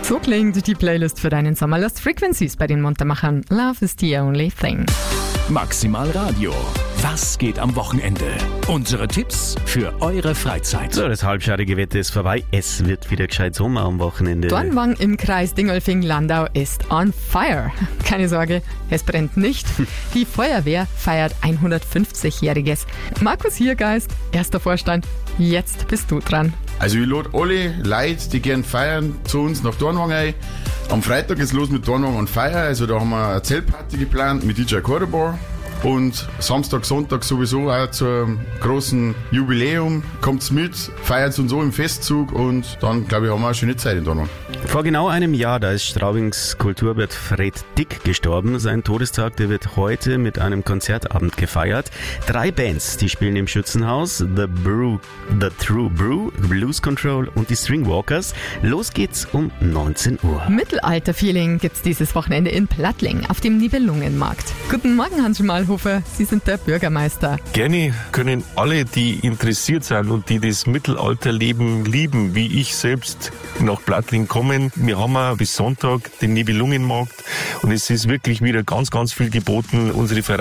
So klingt die Playlist für deinen Sommer. Lost Frequencies bei den Muntermachern. Love is the only thing. Maximal Radio. Was geht am Wochenende? Unsere Tipps für eure Freizeit. So, das halbschadige Wetter ist vorbei. Es wird wieder gescheit Sommer am Wochenende. Dornwang im Kreis Dingolfing-Landau ist on fire. Keine Sorge, es brennt nicht. Die Feuerwehr feiert 150-Jähriges. Markus Hiergeist, erster Vorstand. Jetzt bist du dran. Also ich lade alle Leute, die gern feiern, zu uns nach Dornwang ein. Am Freitag ist los mit Dornwang on Fire. Also da haben wir eine Zeltparty geplant mit DJ Cordobar. Und Samstag, Sonntag sowieso auch zum großen Jubiläum. Kommt's mit, feiert's uns so im Festzug und dann, glaube ich, haben wir eine schöne Zeit in Dornwang. Vor genau einem Jahr, da ist Straubings Kulturwirt Fred Dick gestorben. Sein Todestag, der wird heute mit einem Konzertabend gefeiert. 3 Bands, die spielen im Schützenhaus. The True Brew, Blues Control und die Stringwalkers. Los geht's um 19 Uhr. Mittelalter-Feeling gibt's dieses Wochenende in Plattling auf dem Nibelungenmarkt. Guten Morgen, Hans Schmalhofer. Sie sind der Bürgermeister. Gerne können alle, die interessiert sind und die das Mittelalterleben lieben, wie ich selbst, nach Plattling kommen. Wir haben auch bis Sonntag den Nibelungenmarkt und es ist wirklich wieder ganz, ganz viel geboten. Unsere